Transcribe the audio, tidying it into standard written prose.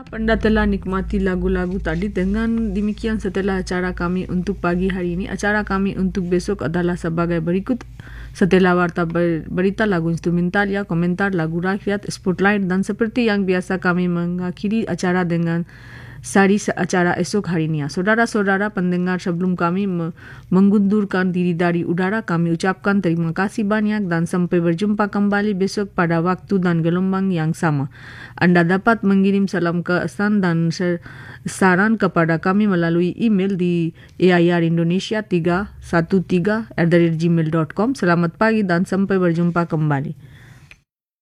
Anda telah nikmati lagu-lagu tadi. Dengan demikian setelah acara kami untuk pagi hari ini, acara kami untuk besok adalah sebagai berikut. Setelah warta berita, lagu instrumental, ya, komentar, lagu rakyat, spotlight, dan seperti yang biasa kami mengakhiri acara dengan sari acara esok harinya. Saudara-saudara pendengar, sebelum kami mengundurkan diri dari udara, kami ucapkan terima kasih banyak dan sampai berjumpa kembali besok pada waktu dan gelombang yang sama. Anda dapat mengirim salam kesan dan saran kepada kami melalui email di airindonesia313@gmail.com. Selamat pagi dan sampai berjumpa kembali.